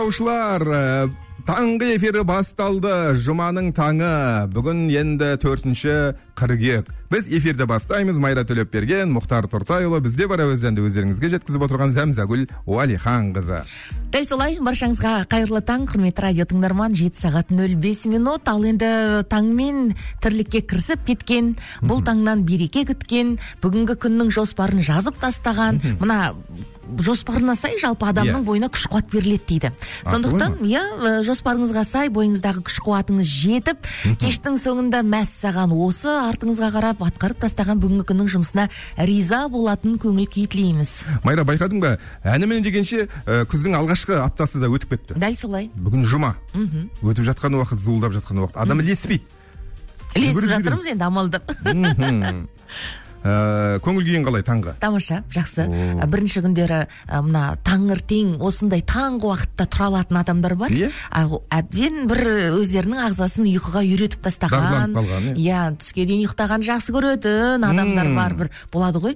Таңғы эфирі басталды. Жұманың таңы. Бүгін енді 4-ші қыркүйек. Біз эфирді бастаймыз. Майра Төлепберген, Мұхтар Тұртайұлы. Бізде бар әуезденді өздеріңізге жеткізіп отырған Зәмзагүл Уәлихан қызы. Дәл солай, баршаңызға қайырлы таң, құрметті радио тыңдарман. 7:05. Ал енді таңмен тірлікке кірісіп кеткен, бұл таңнан береке күткен, бүгінгі күннің жоспарын жазып тастаған. Мына жоспарына сай жалпы адамның бойына күш қуат беріледі дейді. Сондықтан, жоспарыңызға сай бойыңыздағы күш қуатыңыз жетіп, кештің соңында мәссаған осы артыңызға қарап атқарып тастаған бүгінгі күннің жұмысына риза болатын көңіл күй тілейміз. Майра, байқадың ба? Әнімен дегенше күздің алғашқы аптасы да өтіп кетті. Дәл солай. Бүгін жұма. Өтіп жатқан уақыт, зуылдап жатқан уақыт. Адам ілеспейді. Ілесіп жатырмыз енді амалдап. Көңіл күйің қалай таңғы? Тамаша, жақсы. Бірінші күндері мына таңертең осындай таңғы уақытта тұра алатын адамдар бар. Әбден бір өздерінің ағзасын ұйқыға үйретіп тастаған. Түске дейін ұйықтаған жақсы көретін адамдар бар. Бір болады ғой.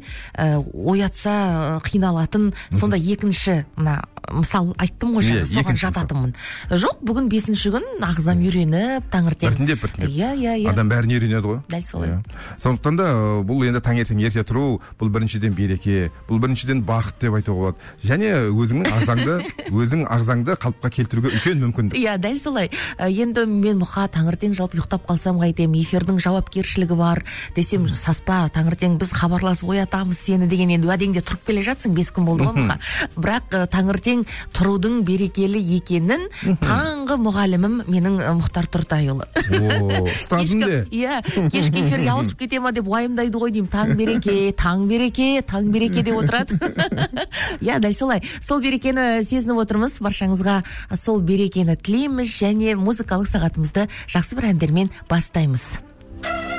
Оятса қиналатын. Сонда екінші мысал айттым ғой, соған жататынмын. Жоқ, бүгін 5-ші күн ағзам үйреніп таңертең. Біртіндеп. Адам бәрін үйренеді ғой. Дәл солай. Сондықтан да бұл енді таңертең ерте тұру, бұл біріншіден береке, бұл біріншіден бақыт деп айтуға болады. Және өзің ағзаңды қалыпқа келтіруге үлкен мүмкіндік. Дәл солай. Енді мен мұха таңертең жалпы ұйықтап қалсам қайтем, эфирдің жауапкершілігі бар десем, саспа, таңертең біз хабарласып оятамыз сені деген, енді уәдеңде тұрып келе жатсың, 5 күн болды ғой мұха. Бірақ таңертең тұрудың берекелі екенін таңғы мұғалімім менің Мұхтар Тұртайұлы. Ұстазым де. Кешкі эфирге ауысып кете ма деп уайымдайды ғой деймін. Таң береке деп отырады. Дәл солай. Сол берекені сезініп отырмыз. Баршаңызға сол берекені тілейміз және музыкалық сағатымызды жақсы бір әндермен бастаймыз.